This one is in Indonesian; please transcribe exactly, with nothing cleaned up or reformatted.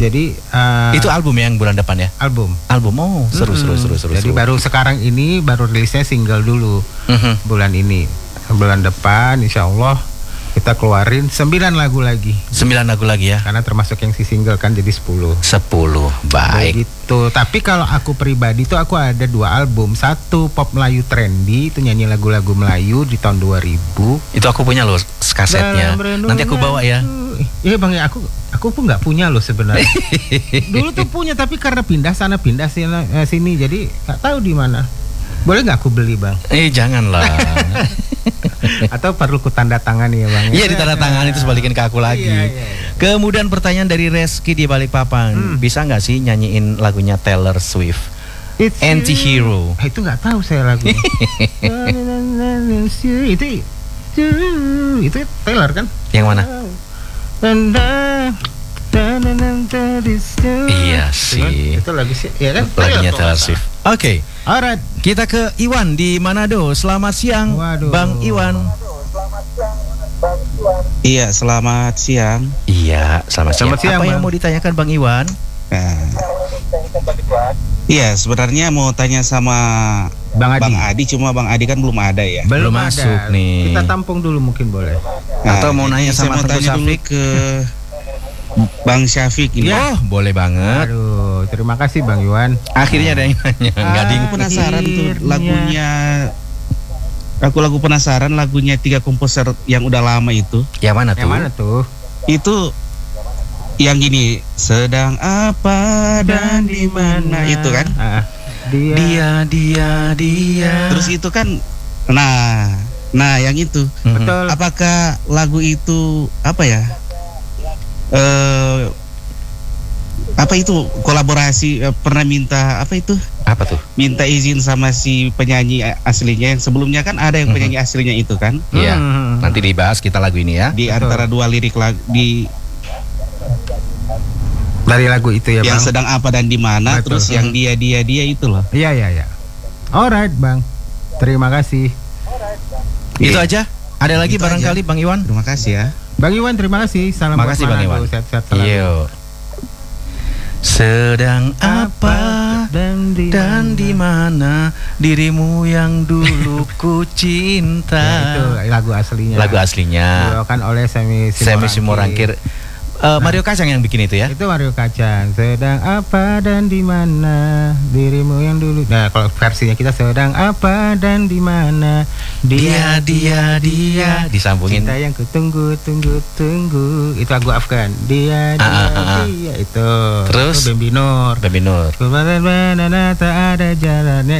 Jadi uh, itu album yang bulan depan ya? Album. Album. Oh, seru Mm-hmm. seru seru seru. Jadi seru. baru sekarang ini baru rilisnya single dulu. Mm-hmm. Bulan ini. Bulan depan insya Allah kita keluarin sembilan lagu lagi. Sembilan lagu lagi ya? Karena termasuk yang si single kan jadi sepuluh. Sepuluh, baik. Begitu. Tapi kalau aku pribadi tuh aku ada dua album. Satu pop Melayu trendy, itu nyanyi lagu-lagu Melayu di tahun dua ribu. Itu aku punya loh kasetnya. Nanti aku bawa ya. Iya bang ya, aku aku pun nggak punya loh sebenarnya. Dulu tuh punya tapi karena pindah sana pindah sini, sini jadi nggak tahu di mana. Boleh nggak aku beli bang? Eh janganlah. Atau perlu ku tanda tangan ya bang? Iya ditanda tangan itu sebalikin ke aku lagi. Iya, iya, iya. Kemudian pertanyaan dari Reski di Balikpapan, hmm. bisa nggak sih nyanyiin lagunya Taylor Swift? It's Anti-Hero. Ah, itu nggak tahu saya lagunya. itu itu Taylor kan? Yang mana? Iya sih. Itu lagu sih, ya kan? Lagunya Taylor Swift. Oke. Okay. Alright. Kita ke Iwan di Manado. Selamat siang, Waduh. Bang Iwan. Iya, selamat siang. Iya, selamat siang. Selamat siang, Apa Bang. yang mau ditanyakan Bang Iwan? Nah, iya, sebenarnya mau tanya sama Bang Adi. Bang Adi, cuma Bang Adi kan belum ada ya. Belum, Belum ada. masuk nih. Kita tampung dulu mungkin boleh. Nah, Atau mau nanya jadi saya sama mau Teguh tanya dulu Syafiq? ke Bang Syafiq ini. Oh, boleh banget. Aduh, terima kasih Bang Iwan. Akhirnya ada yang nanya. Enggak ding. Aku penasaran tuh Akhirnya. lagunya. Aku lagu penasaran lagunya tiga komposer yang udah lama itu. Yang mana tuh? Yang mana tuh? Itu yang gini, sedang apa dan di mana itu kan? Ah, dia. Dia, dia, dia. Terus itu kan, nah, nah yang itu. Mhm. Betul. Apakah lagu itu apa ya? Eh, apa itu kolaborasi eh, pernah minta apa itu? Apa tuh? Minta izin sama si penyanyi aslinya yang sebelumnya kan ada yang penyanyi aslinya itu kan? Iya. Hmm. Nanti dibahas kita lagu ini ya. Di Betul. antara dua lirik lagu di Dari lagu itu ya yang Bang. sedang apa dan di mana, Betul. terus yang dia dia dia itu loh. Iya iya iya. Alright Bang. Terima kasih. Itu Iya. aja. Ada lagi Itu barangkali Bang Iwan? Terima kasih ya. Bang Iwan terima kasih. Salam buat Makasih Bang Manado. Iwan. Sehat-sehat selalu. Iya. Sedang apa dan di, dan di mana dirimu yang dulu ku cinta. Ya, itu lagu aslinya. Lagu aslinya. Dibawakan oleh Semi Semi Simorangkir. Uh, Mario Kacang yang bikin itu ya. Itu Mario Kacang. Sedang apa dan di mana dirimu yang dulu. Nah, kalau versinya kita sedang apa dan di mana Dia dia dia disambungin. cinta yang kutunggu tunggu tunggu. Itu lagu Afgan. Dia dia Ah, ah, ah. dia itu. Terus? Itu Bambi Nur. Bambi Nur. Kemana-mana tak ada jalannya.